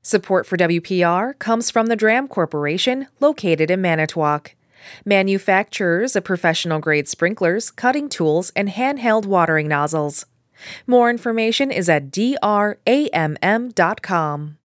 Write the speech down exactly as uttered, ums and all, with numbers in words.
Support for W P R comes from the Dram Corporation, located in Manitowoc. Manufacturers of professional-grade sprinklers, cutting tools, and handheld watering nozzles. More information is at D R A M M dot com.